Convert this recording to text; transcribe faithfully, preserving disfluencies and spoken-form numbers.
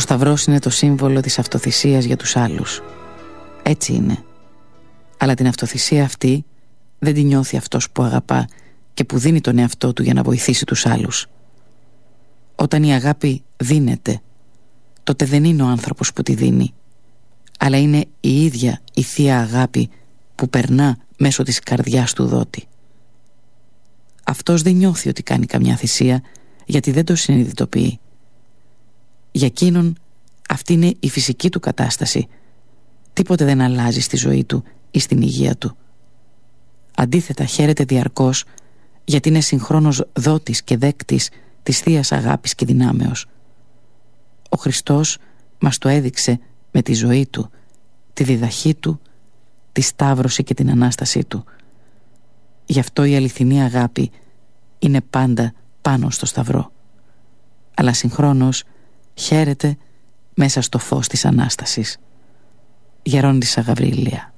Σταυρός είναι το σύμβολο της αυτοθυσίας για τους άλλους. Έτσι είναι. Αλλά την αυτοθυσία αυτή δεν την νιώθει αυτός που αγαπά και που δίνει τον εαυτό του για να βοηθήσει τους άλλους. Όταν η αγάπη δίνεται, τότε δεν είναι ο άνθρωπος που τη δίνει, αλλά είναι η ίδια η θεία αγάπη που περνά μέσω της καρδιάς του δότη. Αυτός δεν νιώθει ότι κάνει καμιά θυσία, γιατί δεν το συνειδητοποιεί. Για εκείνον αυτή είναι η φυσική του κατάσταση. Τίποτε δεν αλλάζει στη ζωή του ή στην υγεία του. Αντίθετα, χαίρεται διαρκώς, γιατί είναι συγχρόνως δότης και δέκτης της θείας αγάπης και δυνάμεως. Ο Χριστός μας το έδειξε με τη ζωή του, τη διδαχή του, τη σταύρωση και την Ανάστασή του. Γι' αυτό η αληθινή αγάπη είναι πάντα πάνω στο Σταυρό, αλλά συγχρόνως χαίρεται μέσα στο φως της Ανάστασης. Γερόντισσα Γαβρίλια.